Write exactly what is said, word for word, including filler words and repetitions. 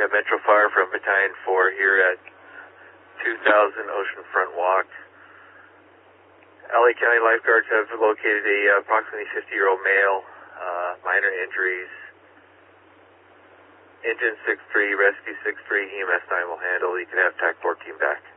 have Metro Fire from Battalion four here at two thousand Oceanfront Walk. L A County lifeguards have located a uh, approximately fifty-year-old male, uh, minor injuries. Engine six three, Rescue six three, E M S nine will handle. You can have TAC fourteen back.